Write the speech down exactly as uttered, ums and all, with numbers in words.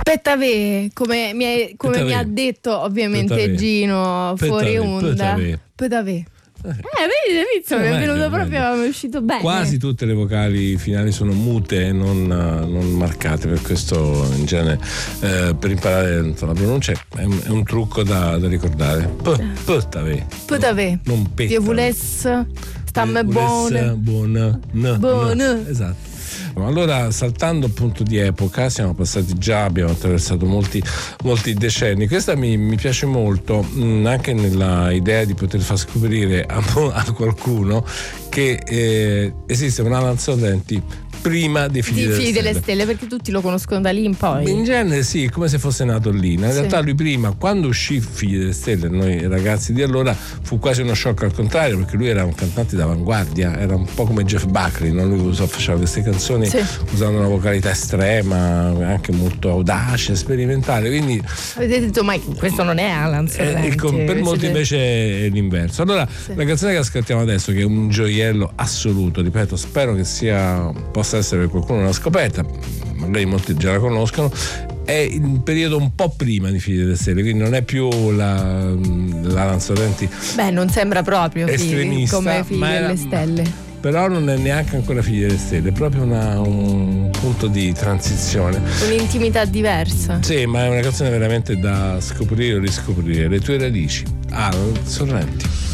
Aspetta ve, come mi, è, come mi ha detto ovviamente Gino fuori onda. Aspetta ve. Eh, vedi, Rizzo, mi è venuto proprio, mi è uscito bene. Quasi tutte le vocali finali sono mute, non, non marcate, per questo in genere eh, per imparare la pronuncia è un, è un trucco da, da ricordare. Puttave. Puttave. Non petta. Io volesse stamme buone. Buona. No, buona. No. Esatto. Allora, saltando appunto di epoca, siamo passati già, abbiamo attraversato molti, molti decenni. Questa mi, mi piace molto, mh, anche nella idea di poter far scoprire a, a qualcuno che eh, esiste una Lanzolenti prima dei Figli, di delle, figli stelle. delle Stelle, perché tutti lo conoscono da lì in poi. In genere sì, come se fosse nato lì. In sì. realtà lui prima, quando uscì Figli delle Stelle, noi ragazzi di allora, fu quasi uno shock al contrario, perché lui era un cantante d'avanguardia, era un po' come Jeff Buckley, no? Lui usò, faceva queste canzoni sì. usando una vocalità estrema, anche molto audace, sperimentale. Quindi avete detto, ma questo non è Alan Sorrenti. Eh, per molti invece è l'inverso. Allora, sì. la canzone che ascoltiamo adesso, che è un gioiello assoluto, ripeto, spero che sia possa essere per qualcuno una scoperta, magari molti già la conoscono, è il periodo un po' prima di Figli delle Stelle, quindi non è più la, la Lanzolenti. Beh, non sembra proprio estremista, come Figli delle era, Stelle. Però non è neanche ancora Figli delle Stelle, è proprio una, un punto di transizione. Un'intimità diversa. Sì, ma è una canzone veramente da scoprire o riscoprire. Le tue radici. Ah, Sorrenti.